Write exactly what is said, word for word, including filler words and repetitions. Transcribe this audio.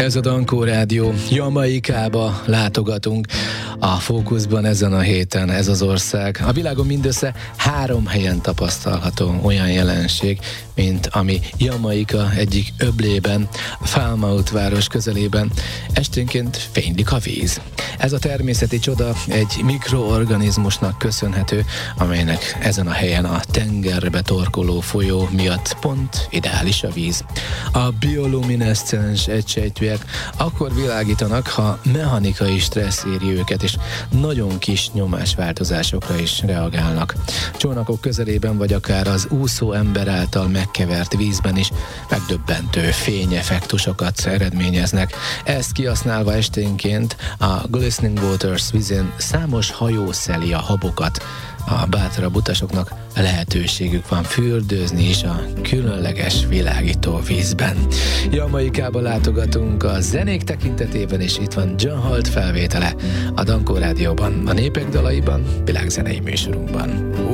Ez a Dankó Rádió. Jamaikába látogatunk. A fókuszban ezen a héten ez az ország. A világon mindössze három helyen tapasztalható olyan jelenség, mint ami Jamaika egyik öblében, Falmouth város közelében. Esténként fénylik a víz. Ez a természeti csoda egy mikroorganizmusnak köszönhető, amelynek ezen a helyen a tengerbe torkoló folyó miatt pont ideális a víz. A biolumineszcens egysejtűek akkor világítanak, ha mechanikai stressz éri őket, és nagyon kis nyomásváltozásokra is reagálnak. Csónakok közelében, vagy akár az úszó ember által megkevert vízben is megdöbbentő fényeffektusokat eredményeznek. Ezt kihasználva esténként a Glistening Waters vízén számos hajó szeli a habokat. A bátrabb utasoknak lehetőségük van fürdőzni is a különleges világító vízben. Jamaikába látogatunk a zenék tekintetében, és itt van John Holt felvétele a Dankó Rádióban, a Népek dalaiban, világzenei műsorunkban.